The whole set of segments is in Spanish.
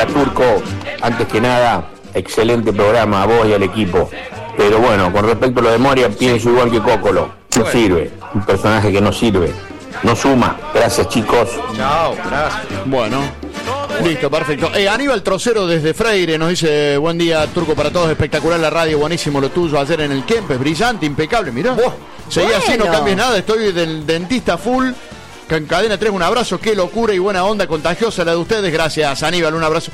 Hola Turco, antes que nada, excelente programa a vos y al equipo. Pero bueno, con respecto a lo de Moria, pienso igual que Cocolo. No sirve, un personaje que no sirve, no suma. Gracias chicos. Chao, gracias. Bueno, listo, perfecto. Aníbal Trocero desde Freire nos dice: buen día, Turco, para todos, espectacular la radio, buenísimo lo tuyo ayer en el Kempes, brillante, impecable, mirá. Seguí así, no cambies nada, estoy del dentista full. En Cadena 3, un abrazo, qué locura y buena onda contagiosa la de ustedes. Gracias, Aníbal, un abrazo.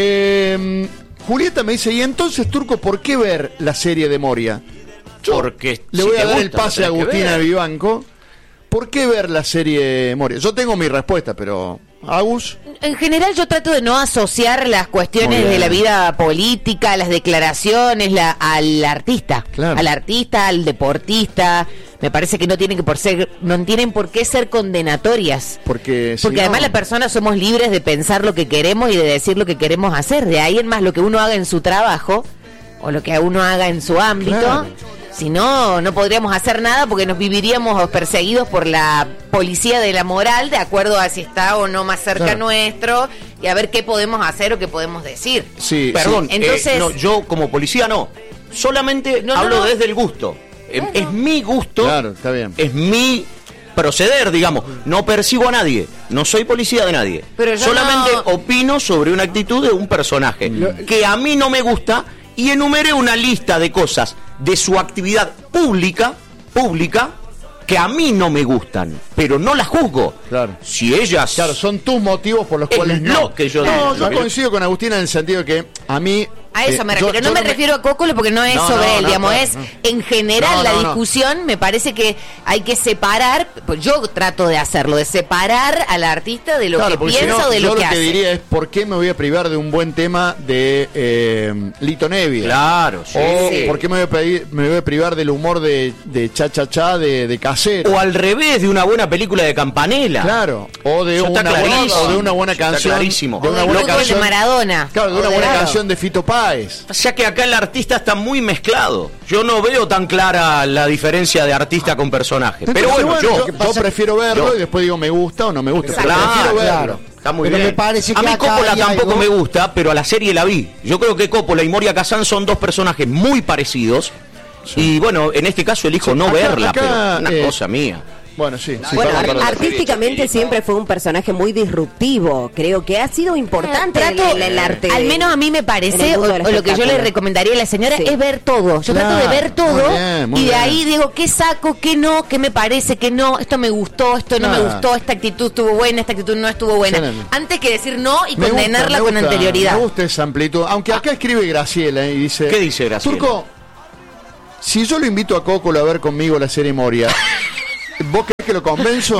Julieta me dice: y entonces, Turco, ¿por qué ver la serie de Moria? Porque le voy a dar el pase a Agustina Vivanco. ¿Por qué ver la serie Moria? Yo tengo mi respuesta, pero Agus. En general yo trato de no asociar las cuestiones de la vida política, las declaraciones, al artista, claro. Al artista, al deportista. Me parece que no tienen por qué ser condenatorias. Porque además las personas somos libres de pensar lo que queremos y de decir lo que queremos hacer. De ahí en más lo que uno haga en su trabajo o lo que uno haga en su ámbito. Claro. Si no, no podríamos hacer nada porque nos viviríamos perseguidos por la policía de la moral, de acuerdo a si está o no más cerca nuestro, y a ver qué podemos hacer o qué podemos decir. Sí, perdón, entonces, no, yo como policía no, solamente hablo desde el gusto. Es mi gusto, claro, está bien. Es mi proceder, digamos. No persigo a nadie, no soy policía de nadie. Pero solamente opino sobre una actitud de un personaje que a mí no me gusta y enumeré una lista de cosas de su actividad pública que a mí no me gustan, pero no las juzgo. Claro. Si ellas... Claro, son tus motivos por los cuales no. Que yo yo coincido con Agustina en el sentido de que a mí... A eso me refiero, no me refiero a Cocolo porque no es sobre él, digamos, es en general la discusión. Me parece que hay que separar, pues yo trato de hacerlo, de separar al artista de lo que piensa o de lo que hace. Yo lo que diría es: ¿por qué me voy a privar de un buen tema de Lito Nevia? Claro, sí. O ¿por qué me voy a privar del humor de Cha Cha Cha de Casero? O al revés, de una buena película de Campanella. Claro, o de una buena canción. Clarísimo. De una buena canción de Maradona. Claro, de una buena canción de Fito Páez. O sea que acá el artista está muy mezclado. Yo no veo tan clara la diferencia de artista con personaje. Pero bueno, yo prefiero verlo y después digo me gusta o no me gusta. Pero prefiero verlo. Está muy pero bien. Me parece que a mí Coppola tampoco algo... me gusta, pero a la serie la vi. Yo creo que Coppola y Moria Kazan son dos personajes muy parecidos. Sí. Y bueno, en este caso elijo no verla, pero una cosa mía. Bueno, sí. Bueno, artísticamente siempre fue un personaje muy disruptivo. Creo que ha sido importante el arte. Al menos a mí me parece, o lo que yo le recomendaría a la señora es ver todo. Yo trato de ver todo y de ahí digo qué saco, qué no, qué me parece, qué no. Esto me gustó, esto no me gustó, esta actitud estuvo buena, esta actitud no estuvo buena. Antes que decir no y condenarla con anterioridad. Me gusta esa amplitud. Aunque acá escribe Graciela y dice... ¿Qué dice Graciela? Turco, si yo lo invito a Cocolo a ver conmigo la serie Moria... ¿Vos crees que lo convenzo?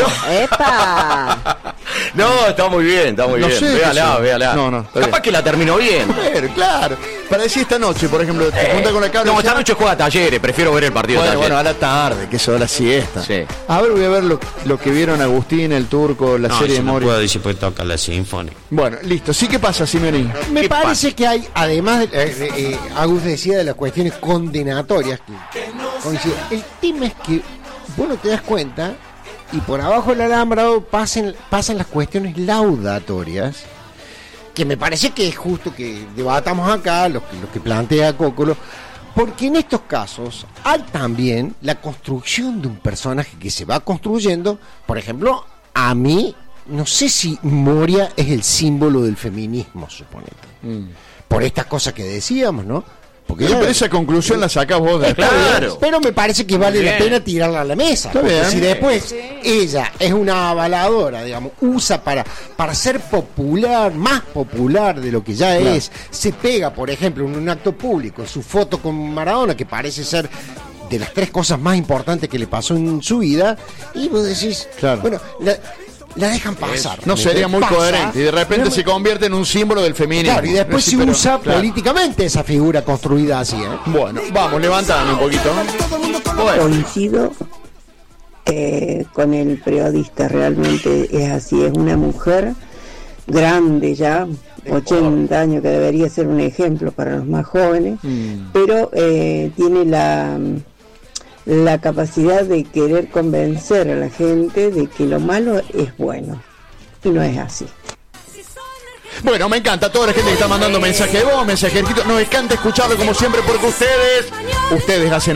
¡Epa! No, está muy bien, está muy bien. Sé, véala. No, capaz que la terminó bien. Claro. Para decir esta noche, por ejemplo, te junta con la cabra. No, esta noche juega Talleres, prefiero ver el partido de Talleres. Bueno, a la tarde, que eso, a la siesta. Sí. A ver, voy a ver lo que vieron Agustín, el Turco, la serie de Moria. No puedo decir porque toca la Sinfonía. Bueno, listo. ¿Sí qué pasa, Simeoni? Me parece que hay, además, Agus decía de las cuestiones condenatorias que coinciden. El tema es que vos no te das cuenta y por abajo del alambrado pasan las cuestiones laudatorias, que me parece que es justo que debatamos acá lo que plantea Cocolo, porque en estos casos hay también la construcción de un personaje que se va construyendo. Por ejemplo, a mí no sé si Moria es el símbolo del feminismo, suponete, por estas cosas que decíamos, ¿no? Porque esa conclusión la sacás vos de claro. Pero me parece que vale la pena tirarla a la mesa. Porque si después ella es una avaladora, digamos, usa para ser popular, más popular de lo que ya es, se pega, por ejemplo, en un acto público, su foto con Maradona, que parece ser de las 3 cosas más importantes que le pasó en su vida, y vos decís, bueno, la dejan pasar. No sería muy coherente. Y de repente se convierte en un símbolo del feminismo. Claro, y después se usa políticamente esa figura construida así. Bueno, vamos, levantando un poquito. Bueno. Coincido con el periodista, realmente es así. Es una mujer grande ya, 80 años, que debería ser un ejemplo para los más jóvenes, pero tiene la capacidad de querer convencer a la gente de que lo malo es bueno, y no es así. Bueno, me encanta toda la gente que está mandando mensaje de voz, mensaje escrito. Nos encanta escucharlo como siempre porque ustedes hacen